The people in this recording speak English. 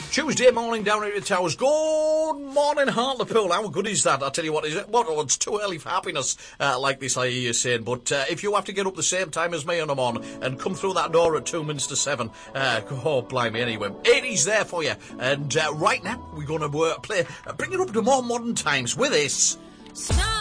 Tuesday morning down here at the Towers. Good morning, Hartlepool. How good is that? I tell you what, is it? What? Oh, it's too early for happiness, like this I hear you saying. But if you have to get up the same time as me and I'm on and come through that door at 2 minutes to 7, oh, blimey, anyway. 80's there for you. And right now, we're going to bring it up to more modern times with this.